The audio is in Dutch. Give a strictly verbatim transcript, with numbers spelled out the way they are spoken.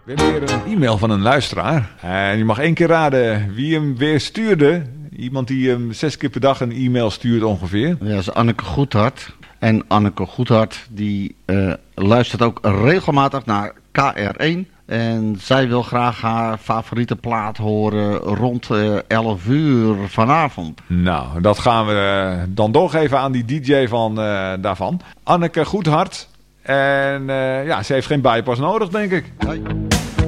We hebben weer een e-mail van een luisteraar. En je mag één keer raden wie hem weer stuurde. Iemand die hem zes keer per dag een e-mail stuurt ongeveer. Ja, dat is Anneke Goedhart. En Anneke Goedhart die uh, luistert ook regelmatig naar K R één. En zij wil graag haar favoriete plaat horen rond uh, elf uur vanavond. Nou, dat gaan we uh, dan doorgeven aan die D J van uh, daarvan. Anneke Goedhart. En uh, ja, ze heeft geen bijpas nodig, denk ik. Hoi.